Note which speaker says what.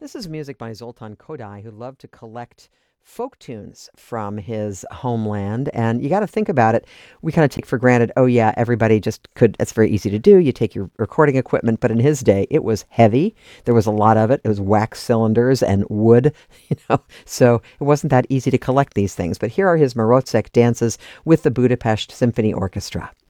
Speaker 1: This is music by Zoltan Kodály, who loved to collect folk tunes from his homeland. And you got to think about it. We kind of take for granted, oh, yeah, everybody just could, it's very easy to do. You take your recording equipment. But in his day, it was heavy. There was a lot of it. It was wax cylinders and wood, so it wasn't that easy to collect these things. But here are his Marozek dances with the Budapest Symphony Orchestra.